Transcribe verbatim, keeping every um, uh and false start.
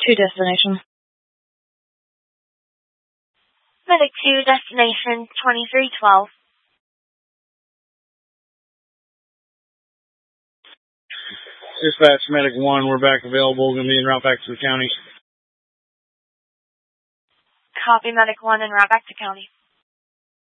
To destination. Medic two, destination twenty-three twelve. Dispatch, Medic one, we're back available, going to be en route back to the county. Copy, Medic one, en route back to county.